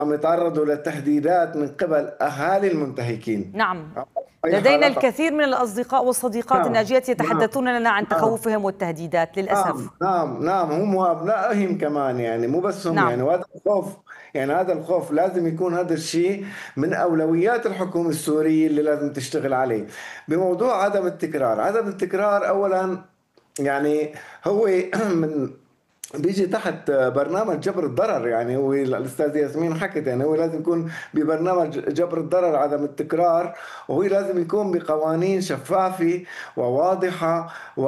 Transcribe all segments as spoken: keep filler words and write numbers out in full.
عم يتعرضوا للتهديدات من قبل أهالي المنتهكين. نعم، أي لدينا حالات. الكثير من الأصدقاء والصديقات نعم الناجيات نعم يتحدثون لنا عن نعم تخوفهم والتهديدات نعم للأسف. نعم نعم، هم وأبنائهم كمان، يعني مو بس هم، نعم. يعني وهذا الخوف، يعني هذا الخوف لازم يكون هذا الشيء من أولويات الحكومة السورية اللي لازم تشتغل عليه. بموضوع عدم التكرار، عدم التكرار أولا يعني هو من بيجي تحت برنامج جبر الضرر. يعني هو الاستاذ ياسمين حكت، يعني هو لازم يكون ببرنامج جبر الضرر عدم التكرار، وهو لازم يكون بقوانين شفافة وواضحة،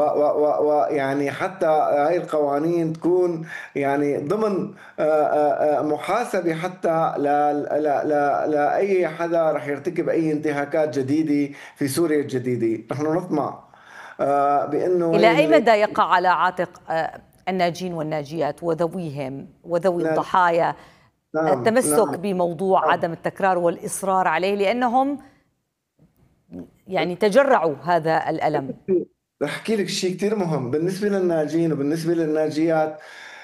ويعني حتى هاي القوانين تكون يعني ضمن آه، آه، آه، محاسبة حتى لا لا لا لأي حدا رح يرتكب أي انتهاكات جديدة في سوريا الجديدة. نحن نطمع آه، بأنه إلى هي أي اللي مدى يقع على عاتق آه، الناجين والناجيات وذويهم وذوي نعم الضحايا نعم التمسك نعم بموضوع نعم. عدم التكرار والإصرار عليه، لأنهم يعني تجرعوا هذا الألم؟ رح احكي لك شيء كثير مهم بالنسبه للناجين وبالنسبه للناجيات.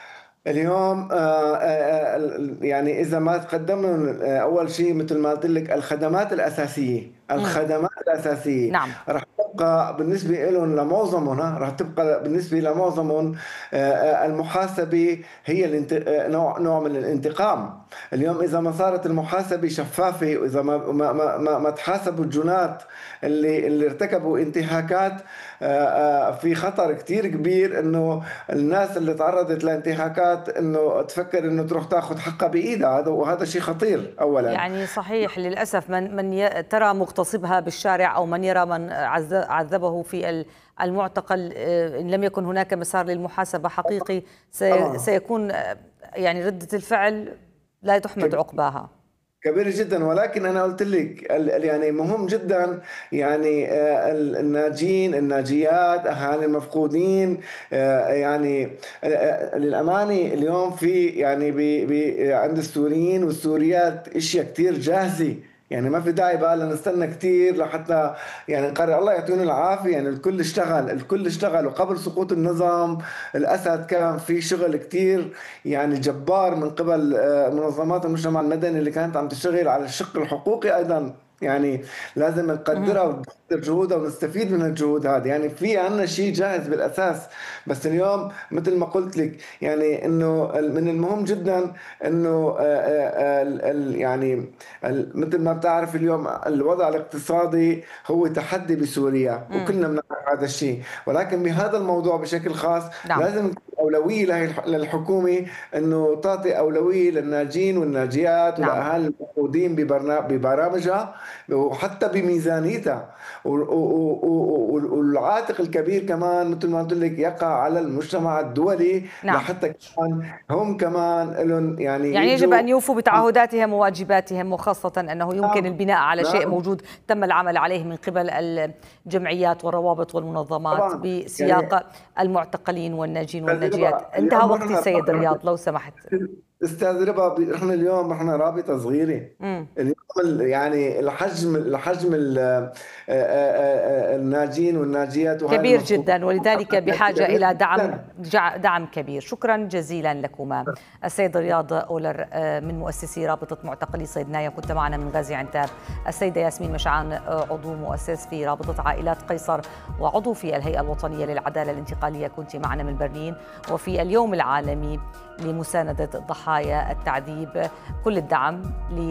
اليوم آه، آه، آه، يعني اذا ما تقدمنا آه، اول شيء مثل ما قلت لك الخدمات الاساسيه، مم. الخدمات الاساسيه نعم. رح تبقى بالنسبه لهم لمعظمهم، ها، رح تبقى بالنسبه لمعظمهم آه، آه، المحاسبه هي الانت... آه، نوع نوع من الانتقام. اليوم اذا ما صارت المحاسبه شفافه، واذا ما ما ما, ما, ما تحاسبوا الجنات اللي اللي ارتكبوا انتهاكات، آه، آه، في خطر كثير كبير انه الناس اللي تعرضت لانتهاكات انه تفكر انه تروح تاخذ حقها بايدها. هذا وهذا شيء خطير اولا. يعني صحيح، للأسف من من ي- ترى مغتصبها بالشارع أو من يرى من عذ- عذبه في ال- المعتقل، آه، إن لم يكن هناك مسار للمحاسبة حقيقي سي- طبعا سيكون آه، يعني ردة الفعل لا تحمد عقباها. كبير جدا، ولكن انا قلت لك ال- ال- يعني مهم جدا، يعني آه، ال- الناجين الناجيات اهالي المفقودين، آه، يعني آه، آه، للامانه اليوم في يعني بي بي عند السوريين والسوريات اشياء كثير جاهزه. يعني ما في داعي بقى نستنى كثير لحتى يعني نقرر. الله يعطيهم العافيه، يعني الكل اشتغل، الكل اشتغل، وقبل سقوط النظام الاسد كان في شغل كثير يعني جبار من قبل آه، منظمات المجتمع المدني اللي كانت عم تشتغل على الشق الحقوقي ايضا. يعني لازم مهم. نقدرها ونقدر جهودها ونستفيد من الجهود هذه. يعني في عنا شيء جاهز بالاساس، بس اليوم مثل ما قلت لك يعني انه من المهم جدا انه آه، آه، ال- ال- يعني ال- مثل ما بتعرف اليوم الوضع الاقتصادي هو تحدي بسوريا، مم. وكلنا بنعرف هذا الشيء، ولكن بهذا الموضوع بشكل خاص نعم. لازم أولوية له- للحكومة أنه تعطي أولوية للناجين والناجيات نعم. والأهالي المفقودين ببرنا- ببرامجها وحتى بميزانيتها. و- و- و- و- والعاتق الكبير كمان مثل ما قلت لك يقع على المجتمع الدولي، نعم. لحتى كمان هم كمان لهم يعني يعني يجب يجوا. أن يوفوا بتعهداتهم وواجباتهم، وخاصة أنه يمكن نعم البناء على شيء نعم موجود تم العمل عليه من قبل الجمعيات والروابط والمنظمات طبعا. يعني بسياق المعتقلين والناجين استاذ والناجيات. ربا انتهى اليوم وقتي نحن سيد رياض لو سمحت. استاذ ربا نحن اليوم نحن رابطه صغيره. مم. اليوم ال- يعني الحجم الحجم ال- آه، آه، آه، الناجين والناجيات وهاي كبير المفقودين جدا، ولذلك بحاجة كبير إلى دعم جدا. جع- دعم كبير. شكرا جزيلا لكما. السيد رياض أولر آه، من مؤسسي رابطة معتقلي صيدنايا كنت معنا من غازي عنتاب. السيدة ياسمين مشعان آه، عضو مؤسس في رابطة عائلات قيصر وعضو في الهيئة الوطنية للعدالة الانتقالية كنت معنا من برلين. وفي اليوم العالمي لمساندة ضحايا التعذيب كل الدعم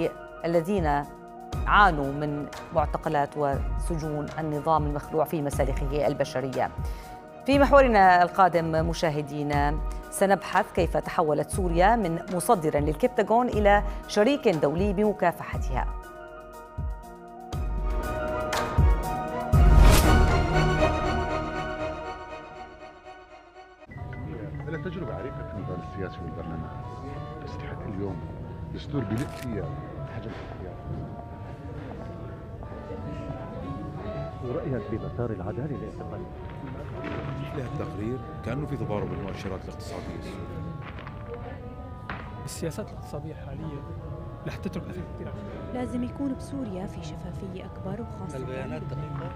للذين عانوا من معتقلات وسجون النظام المخلوع في مسالخه البشرية. في محورنا القادم مشاهدينا سنبحث كيف تحولت سوريا من مصدر للكبتاغون إلى شريك دولي بمكافحتها. لها تجربة عريقة في المجال السياسي والبرلمان، بس لحد اليوم دستور بيلق فيها حجم الحياة. ورأيك بمسار العدالة الانتقالية؟ لها التقرير كأنه في تضارب المؤشرات الاقتصادية السورية. السياسات الاقتصادية الحالية رح تترك أثر كثير. لازم يكون بسوريا في شفافية أكبر، وخاصة البيانات دقيقة.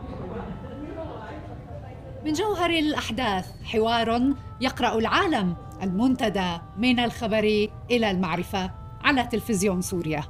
من جوهر الأحداث حوار يقرأ العالم المنتدى من الخبر إلى المعرفة على تلفزيون سوريا.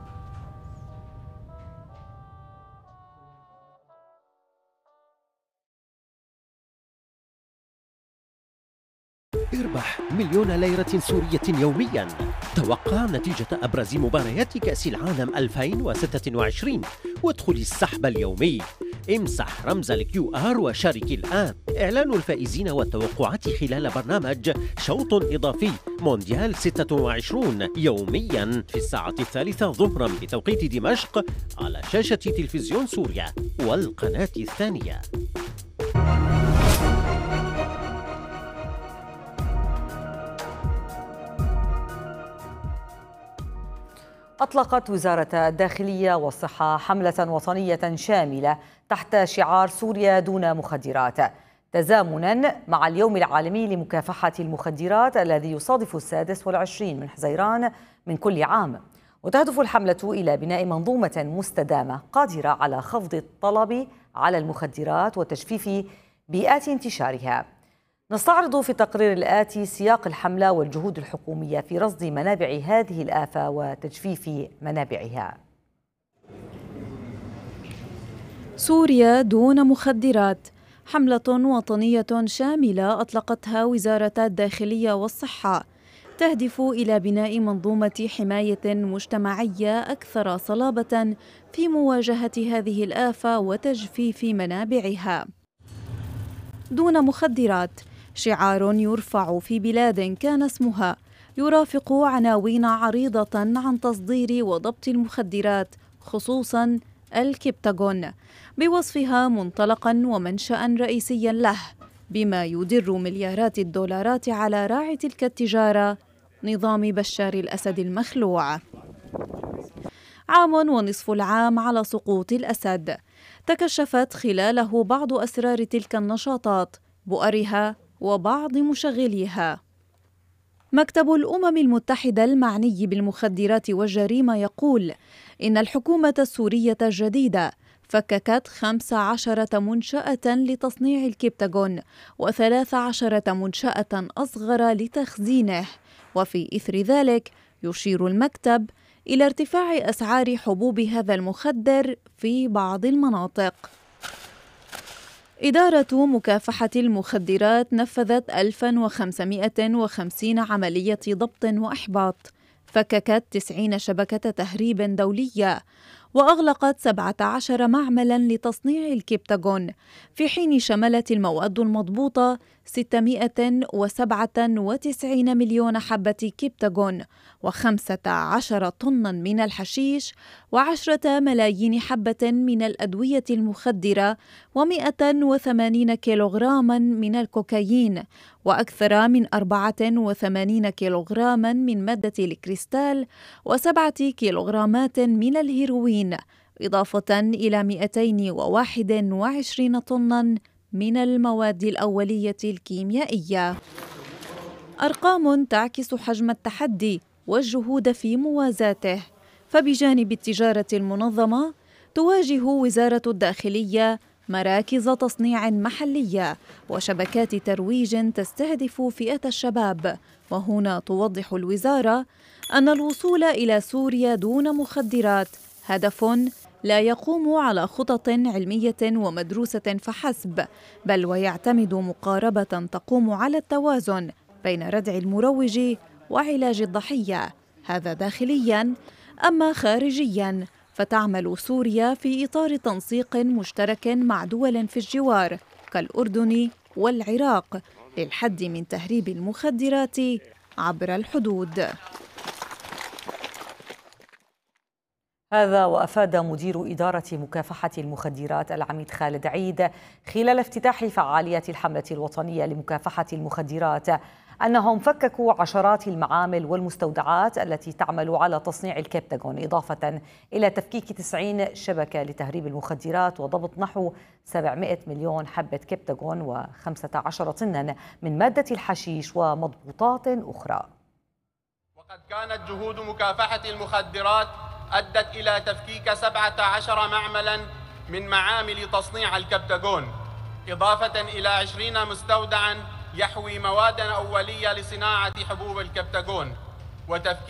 اربح مليون ليرة سورية يومياً. توقع نتيجة أبرز مباريات كأس العالم ألفين وستة وعشرين وادخل السحب اليومي. امسح رمز الكيو آر وشارك الآن. إعلان الفائزين والتوقعات خلال برنامج شوط إضافي مونديال ستة وعشرين يومياً في الساعة الثالثة ظهراً بتوقيت دمشق على شاشة تلفزيون سوريا والقناة الثانية. أطلقت وزارة الداخلية والصحة حملة وطنية شاملة تحت شعار سوريا دون مخدرات، تزامناً مع اليوم العالمي لمكافحة المخدرات الذي يصادف السادس والعشرين من حزيران من كل عام. وتهدف الحملة إلى بناء منظومة مستدامة قادرة على خفض الطلب على المخدرات وتجفيف بيئات انتشارها. نستعرض في التقرير الآتي سياق الحملة والجهود الحكومية في رصد منابع هذه الآفة وتجفيف منابعها. سوريا دون مخدرات، حملة وطنية شاملة أطلقتها وزارة الداخلية والصحة، تهدف إلى بناء منظومة حماية مجتمعية أكثر صلابة في مواجهة هذه الآفة وتجفيف منابعها. دون مخدرات شعار يرفع في بلاد كان اسمها يرافق عناوين عريضة عن تصدير وضبط المخدرات خصوصاً الكبتاغون، بوصفها منطلقاً ومنشأ رئيسياً له، بما يدر مليارات الدولارات على راعي تلك التجارة نظام بشار الأسد المخلوع. عام ونصف العام على سقوط الأسد، تكشفت خلاله بعض أسرار تلك النشاطات، بؤرها وبعض مشغليها. مكتب الأمم المتحدة المعني بالمخدرات والجريمة يقول إن الحكومة السورية الجديدة فككت خمس عشرة منشأة لتصنيع الكبتاغون وثلاث عشرة منشأة أصغر لتخزينه. وفي إثر ذلك يشير المكتب إلى ارتفاع أسعار حبوب هذا المخدر في بعض المناطق. إدارة مكافحة المخدرات نفذت ألف وخمسمائة وخمسين عملية ضبط وإحباط، فككت تسعين شبكة تهريب دولية، وأغلقت سبعة عشر معملاً لتصنيع الكبتاغون، في حين شملت المواد المضبوطة ستمائة وسبعة وتسعين مليون حبة كبتاغون وخمسة عشر طناً من الحشيش وعشرة ملايين حبة من الأدوية المخدرة ومائة وثمانين كيلوغراما من الكوكايين وأكثر من أربعة وثمانين كيلوغراما من مادة الكريستال وسبعة كيلوغرامات من الهيروين، إضافة إلى مئتين وواحد وعشرين طناً من المواد الأولية الكيميائية. أرقام تعكس حجم التحدي والجهود في موازاته. فبجانب التجارة المنظمة تواجه وزارة الداخلية مراكز تصنيع محلية وشبكات ترويج تستهدف فئة الشباب. وهنا توضح الوزارة أن الوصول إلى سوريا دون مخدرات هدف لا يقوم على خطط علمية ومدروسة فحسب، بل ويعتمد مقاربة تقوم على التوازن بين ردع المروج وعلاج الضحية، هذا داخلياً. أما خارجياً فتعمل سوريا في إطار تنسيق مشترك مع دول في الجوار كالأردن والعراق للحد من تهريب المخدرات عبر الحدود. هذا وأفاد مدير إدارة مكافحة المخدرات العميد خالد عيد خلال افتتاح فعاليات الحملة الوطنية لمكافحة المخدرات أنهم فككوا عشرات المعامل والمستودعات التي تعمل على تصنيع الكبتاغون، إضافة إلى تفكيك تسعين شبكة لتهريب المخدرات وضبط نحو سبعمائة مليون حبة كبتاغون وخمسة عشر طنا من مادة الحشيش ومضبوطات أخرى. وقد كانت جهود مكافحة المخدرات أدت إلى تفكيك سبعة عشر معملاً من معامل تصنيع الكبتاغون، إضافة إلى عشرين مستودعاً يحوي موادا أولية لصناعة حبوب الكبتاجون وتفكيك